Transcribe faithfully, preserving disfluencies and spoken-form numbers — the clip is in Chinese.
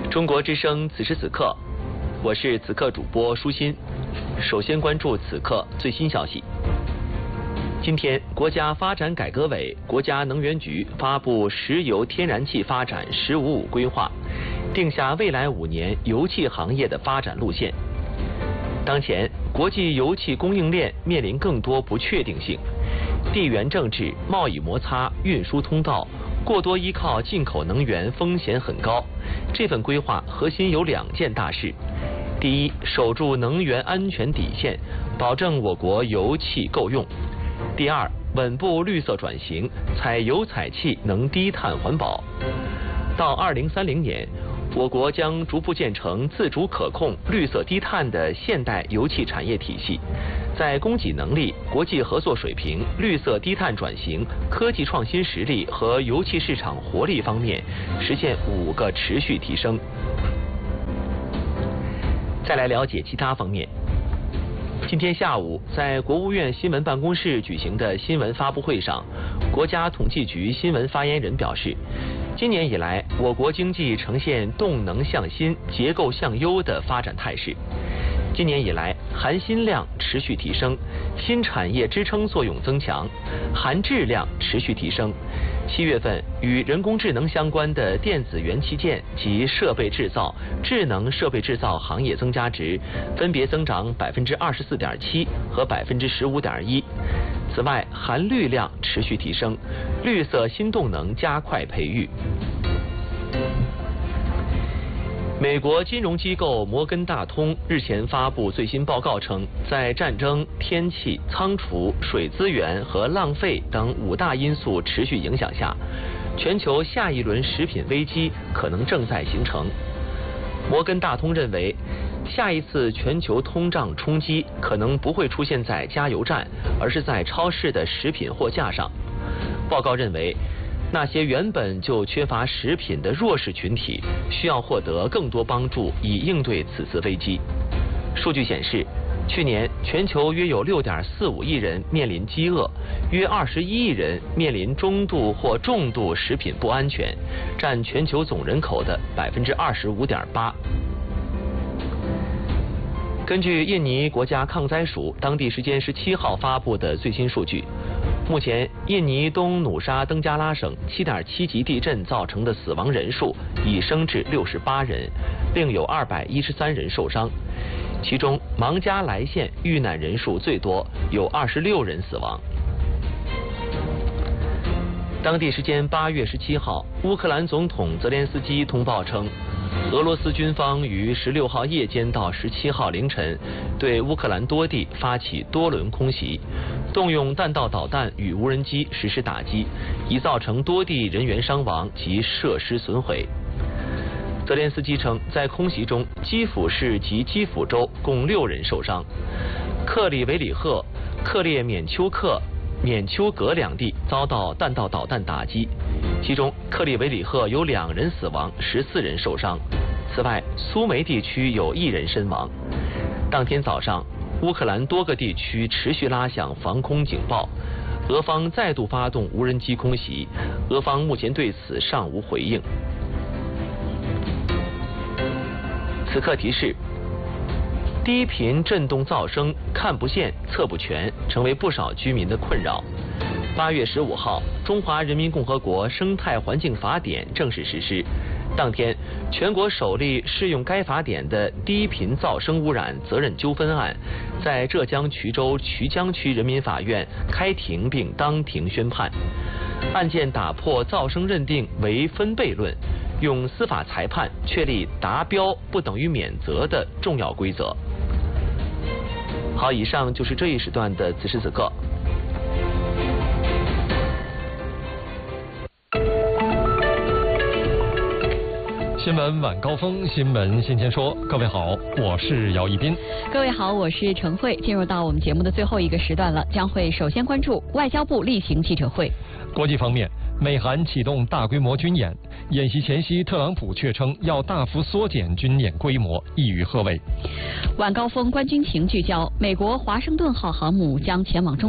中国之声此时此刻，我是此刻主播舒心。首先关注此刻最新消息。今天，国家发展改革委、国家能源局发布石油天然气发展“十五五”规划，定下未来五年油气行业的发展路线。当前，国际油气供应链面临更多不确定性，地缘政治、贸易摩擦、运输通道过多依靠进口能源风险很高。这份规划核心有两件大事：第一，守住能源安全底线，保证我国油气够用；第二，稳步绿色转型，采油采气能低碳环保。到二零三零年，我国将逐步建成自主可控、绿色低碳的现代油气产业体系，在供给能力、国际合作水平、绿色低碳转型、科技创新实力和油气市场活力方面实现五个持续提升。再来了解其他方面。今天下午，在国务院新闻办公室举行的新闻发布会上，国家统计局新闻发言人表示，今年以来，我国经济呈现动能向新、结构向优的发展态势。今年以来，含新量持续提升，新产业支撑作用增强，含质量持续提升。七月份，与人工智能相关的电子元器件及设备制造、智能设备制造行业增加值分别增长百分之二十四点七和百分之十五点一。此外，含绿量持续提升，绿色新动能加快培育。美国金融机构摩根大通日前发布最新报告称，在战争、天气、仓储、水资源和浪费等五大因素持续影响下，全球下一轮食品危机可能正在形成。摩根大通认为，下一次全球通胀冲击可能不会出现在加油站，而是在超市的食品货架上。报告认为，那些原本就缺乏食品的弱势群体需要获得更多帮助，以应对此次危机。数据显示，去年全球约有 六点四五亿人面临饥饿，约二十一亿人面临中度或重度食品不安全，占全球总人口的 百分之二十五点八。根据印尼国家抗灾署当地时间十七号发布的最新数据，目前印尼东努沙登加拉省 七点七 级地震造成的死亡人数已升至六十八人，另有二百一十三人受伤。其中芒加莱县遇难人数最多，有二十六人死亡。当地时间八月十七号，乌克兰总统泽连斯基通报称，俄罗斯军方于十六号夜间到十七号凌晨对乌克兰多地发起多轮空袭，动用弹道导弹与无人机实施打击，已造成多地人员伤亡及设施损毁。泽连斯基称，在空袭中，基辅市及基辅州共六人受伤，克里维里赫、克列缅丘克、缅丘格两地遭到弹道导弹打击，其中克里维里赫有两人死亡，十四人受伤。此外，苏梅地区有一人身亡。当天早上，乌克兰多个地区持续拉响防空警报，俄方再度发动无人机空袭，俄方目前对此尚无回应。此刻提示：低频震动噪声看不见、测不全，成为不少居民的困扰。八月十五号，《中华人民共和国生态环境法典》正式实施。当天，全国首例适用该法典的低频噪声污染责任纠纷案，在浙江衢州衢江区人民法院开庭并当庭宣判。案件打破噪声认定为分贝论，用司法裁判确立达标不等于免责的重要规则。好，以上就是这一时段的此时此刻。 新闻晚高峰，新闻新鲜说。各位好，我是姚一斌。 各位好，我是陈慧。进入到我们节目的最后一个时段了，将会首先关注外交部例行记者会。 国际方面，美韩启动大规模军演，演习前夕，特朗普却称要大幅缩减军演规模，意欲贺卫。 晚高峰观军情聚焦，美国华盛顿号航母将前往中